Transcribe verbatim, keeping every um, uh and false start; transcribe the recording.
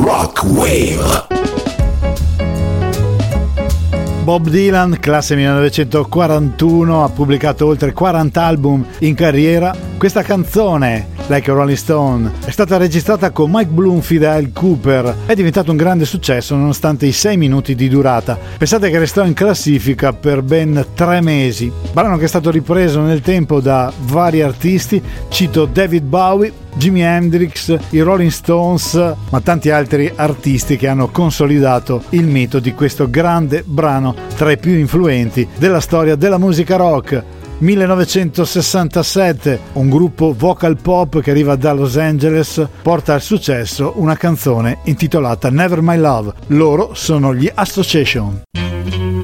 Rock Wave. Bob Dylan, classe millenovecentoquarantuno, ha pubblicato oltre quaranta album in carriera. Questa canzone, Like a Rolling Stone, è stata registrata con Mike Bloomfield e Al Cooper. È diventato un grande successo nonostante i sei minuti di durata. Pensate che restò in classifica per ben tre mesi. Brano che è stato ripreso nel tempo da vari artisti. Cito David Bowie, Jimi Hendrix, i Rolling Stones, ma tanti altri artisti che hanno consolidato il mito di questo grande brano tra i più influenti della storia della musica rock. millenovecentosessantasette, un gruppo vocal pop che arriva da Los Angeles porta al successo una canzone intitolata Never My Love. Loro sono gli Association.